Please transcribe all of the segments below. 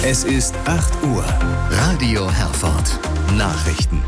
Es ist 8 Uhr. Radio Herford. Nachrichten.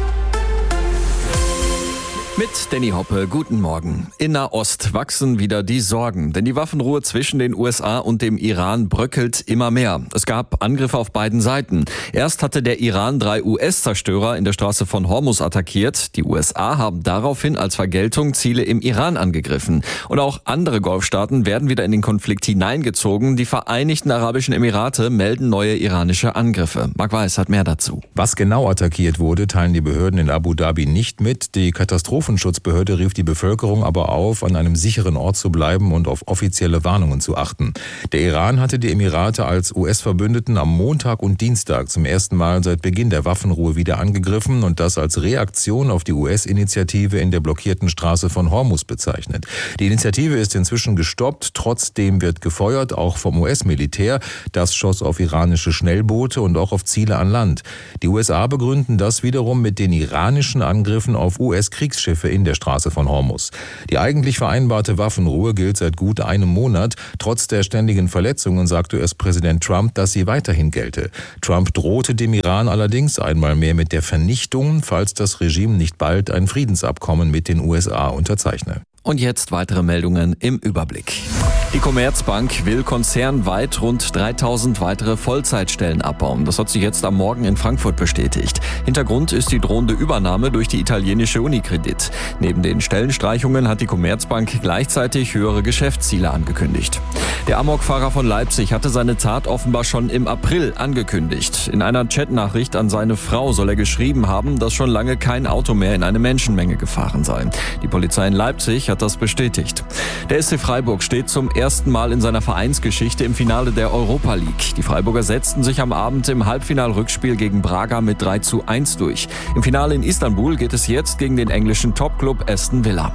Mit Danny Hoppe, guten Morgen. In Nahost wachsen wieder die Sorgen, denn die Waffenruhe zwischen den USA und dem Iran bröckelt immer mehr. Es gab Angriffe auf beiden Seiten. Erst hatte der Iran 3 US-Zerstörer in der Straße von Hormuz attackiert. Die USA haben daraufhin als Vergeltung Ziele im Iran angegriffen. Und auch andere Golfstaaten werden wieder in den Konflikt hineingezogen. Die Vereinigten Arabischen Emirate melden neue iranische Angriffe. Marc Weiß hat mehr dazu. Was genau attackiert wurde, teilen die Behörden in Abu Dhabi nicht mit. Die Katastrophenschutzbehörde rief die Bevölkerung aber auf, an einem sicheren Ort zu bleiben und auf offizielle Warnungen zu achten. Der Iran hatte die Emirate als US-Verbündeten am Montag und Dienstag zum ersten Mal seit Beginn der Waffenruhe wieder angegriffen und das als Reaktion auf die US-Initiative in der blockierten Straße von Hormuz bezeichnet. Die Initiative ist inzwischen gestoppt, trotzdem wird gefeuert, auch vom US-Militär. Das schoss auf iranische Schnellboote und auch auf Ziele an Land. Die USA begründen das wiederum mit den iranischen Angriffen auf US-Kriegsschiffe in der Straße von Hormuz. Die eigentlich vereinbarte Waffenruhe gilt seit gut einem Monat. Trotz der ständigen Verletzungen sagte US-Präsident Trump, dass sie weiterhin gelte. Trump drohte dem Iran allerdings einmal mehr mit der Vernichtung, falls das Regime nicht bald ein Friedensabkommen mit den USA unterzeichne. Und jetzt weitere Meldungen im Überblick. Die Commerzbank will konzernweit rund 3000 weitere Vollzeitstellen abbauen. Das hat sie jetzt am Morgen in Frankfurt bestätigt. Hintergrund ist die drohende Übernahme durch die italienische Unicredit. Neben den Stellenstreichungen hat die Commerzbank gleichzeitig höhere Geschäftsziele angekündigt. Der Amokfahrer von Leipzig hatte seine Tat offenbar schon im April angekündigt. In einer Chatnachricht an seine Frau soll er geschrieben haben, dass schon lange kein Auto mehr in eine Menschenmenge gefahren sei. Die Polizei in Leipzig hat das bestätigt. Der SC Freiburg steht zum ersten Mal in seiner Vereinsgeschichte im Finale der Europa League. Die Freiburger setzten sich am Abend im Halbfinal-Rückspiel gegen Braga mit 3:1 durch. Im Finale in Istanbul geht es jetzt gegen den englischen Topclub Aston Villa.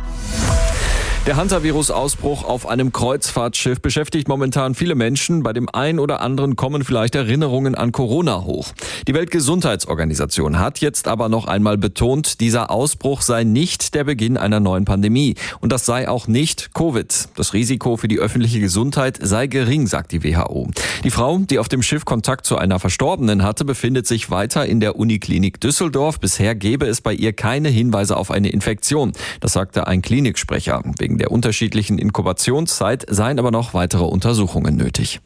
Der Hantavirus-Ausbruch auf einem Kreuzfahrtschiff beschäftigt momentan viele Menschen. Bei dem einen oder anderen kommen vielleicht Erinnerungen an Corona hoch. Die Weltgesundheitsorganisation hat jetzt aber noch einmal betont, dieser Ausbruch sei nicht der Beginn einer neuen Pandemie. Und das sei auch nicht Covid. Das Risiko für die öffentliche Gesundheit sei gering, sagt die WHO. Die Frau, die auf dem Schiff Kontakt zu einer Verstorbenen hatte, befindet sich weiter in der Uniklinik Düsseldorf. Bisher gebe es bei ihr keine Hinweise auf eine Infektion. Das sagte ein Kliniksprecher. Wegen der unterschiedlichen Inkubationszeit seien aber noch weitere Untersuchungen nötig.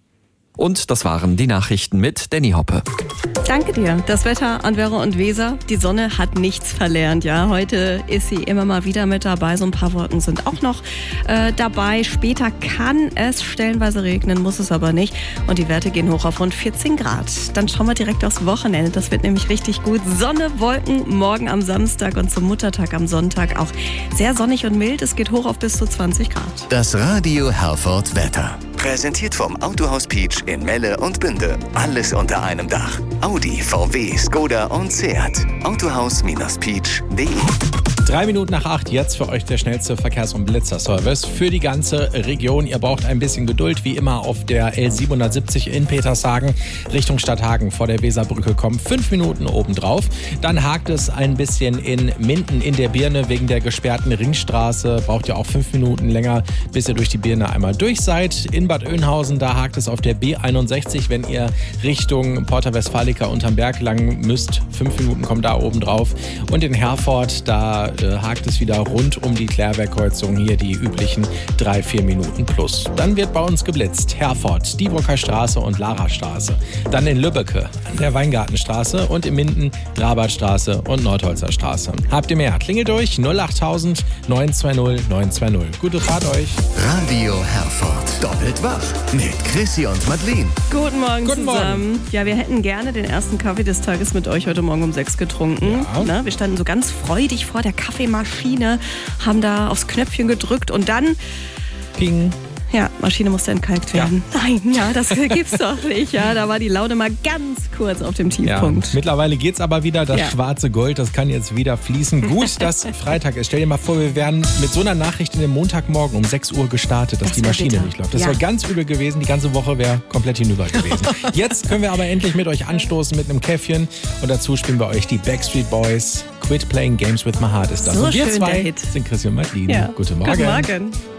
Und das waren die Nachrichten mit Danny Hoppe. Danke dir. Das Wetter an Werra und Weser, die Sonne hat nichts verlernt. Ja, heute ist sie immer mal wieder mit dabei. So ein paar Wolken sind auch noch dabei. Später kann es stellenweise regnen, muss es aber nicht. Und die Werte gehen hoch auf rund 14 Grad. Dann schauen wir direkt aufs Wochenende. Das wird nämlich richtig gut. Sonne, Wolken morgen am Samstag und zum Muttertag am Sonntag auch sehr sonnig und mild. Es geht hoch auf bis zu 20 Grad. Das Radio Herford Wetter. Präsentiert vom Autohaus Peach in Melle und Bünde. Alles unter einem Dach. Audi, VW, Skoda und Seat. Autohaus-Peach.de 3 Minuten nach 8, jetzt für euch der schnellste Verkehrs- und Blitzerservice für die ganze Region. Ihr braucht ein bisschen Geduld, wie immer auf der L770 in Petershagen Richtung Stadthagen vor der Weserbrücke kommen. 5 Minuten obendrauf. Dann hakt es ein bisschen in Minden in der Birne wegen der gesperrten Ringstraße. Braucht ihr auch 5 Minuten länger, bis ihr durch die Birne einmal durch seid. In Bad Oeynhausen, da hakt es auf der B61, wenn ihr Richtung Porta Westfalica unterm Berg lang müsst. 5 Minuten kommen da obendrauf. Und in Herford, da hakt es wieder rund um die Klärwerkkreuzung, hier die üblichen 3-4 Minuten plus. Dann wird bei uns geblitzt. Herford, Dieburger Straße und Larastraße. Dann in Lübbecke an der Weingartenstraße und in Minden Rabartstraße und Nordholzer Straße. Habt ihr mehr? Klingelt durch 08000 920 920. Gute Fahrt euch. Radio Herford. Doppelt wach mit Chrissy und Madeleine. Guten Morgen Guten zusammen. Morgen. Ja, wir hätten gerne den ersten Kaffee des Tages mit euch heute Morgen um 6 getrunken. Ja. Na, wir standen so ganz freudig vor der Kaffeemaschine, haben da aufs Knöpfchen gedrückt und dann... Ping. Ja, Maschine musste entkalkt werden. Ja. Nein, ja, das gibt's doch nicht. Ja, da war die Laune mal ganz kurz auf dem Tiefpunkt. Ja, mittlerweile geht's aber wieder. Das Ja. schwarze Gold, das kann jetzt wieder fließen. Gut, dass Freitag ist. Stell dir mal vor, wir wären mit so einer Nachricht in den Montagmorgen um 6 Uhr gestartet, dass Das die wär Maschine bitter. nicht läuft. Das Ja. wäre ganz übel gewesen. Die ganze Woche wäre komplett hinüber gewesen. Jetzt können wir aber endlich mit euch anstoßen mit einem Käffchen. Und dazu spielen wir euch die Backstreet Boys. Quit Playing Games with My Heart ist das. So und wir schön, der zwei Hit. sind Chrissy und Madeleine. Ja. Guten Morgen. Guten Morgen.